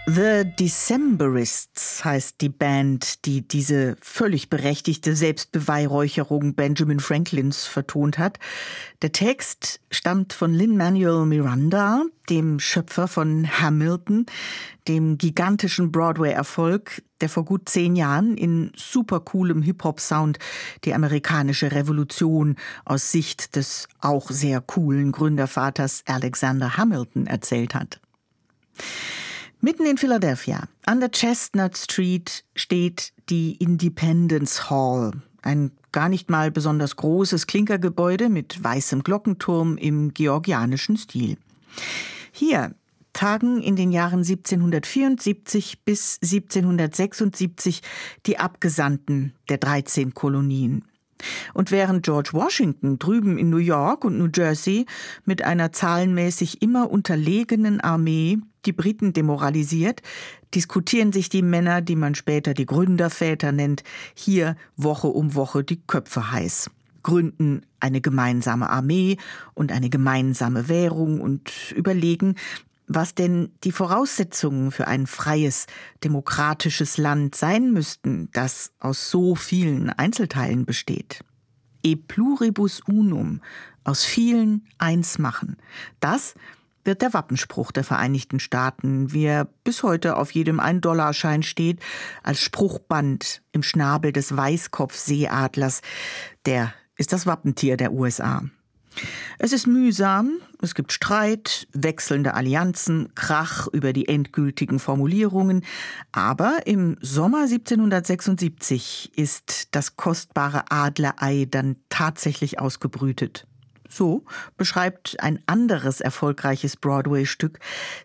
The Decemberists heißt die Band, die diese völlig berechtigte Selbstbeweihräucherung Benjamin Franklins vertont hat. Der Text stammt von Lin-Manuel Miranda, dem Schöpfer von Hamilton, dem gigantischen Broadway-Erfolg, der vor gut 10 Jahren in supercoolem Hip-Hop-Sound die amerikanische Revolution aus Sicht des auch sehr coolen Gründervaters Alexander Hamilton erzählt hat. Mitten in Philadelphia, an der Chestnut Street, steht die Independence Hall. Ein gar nicht mal besonders großes Klinkergebäude mit weißem Glockenturm im georgianischen Stil. Hier tagen in den Jahren 1774 bis 1776 die Abgesandten der 13 Kolonien. Und während George Washington drüben in New York und New Jersey mit einer zahlenmäßig immer unterlegenen Armee die Briten demoralisiert, diskutieren sich die Männer, die man später die Gründerväter nennt, hier Woche um Woche die Köpfe heiß, gründen eine gemeinsame Armee und eine gemeinsame Währung und überlegen, was denn die Voraussetzungen für ein freies, demokratisches Land sein müssten, das aus so vielen Einzelteilen besteht. E pluribus unum, aus vielen eins machen. Das wird der Wappenspruch der Vereinigten Staaten, wie er bis heute auf jedem $1-Schein steht, als Spruchband im Schnabel des Weißkopfseeadlers. Der ist das Wappentier der USA. Es ist mühsam, es gibt Streit, wechselnde Allianzen, Krach über die endgültigen Formulierungen, aber im Sommer 1776 ist das kostbare Adlerei dann tatsächlich ausgebrütet. So beschreibt ein anderes erfolgreiches Broadway-Stück,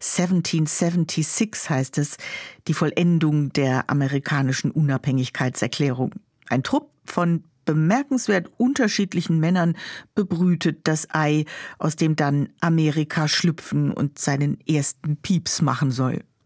1776 heißt es, die Vollendung der amerikanischen Unabhängigkeitserklärung. Ein Trupp von bemerkenswert unterschiedlichen Männern bebrütet das Ei, aus dem dann Amerika schlüpfen und seinen ersten Pieps machen soll.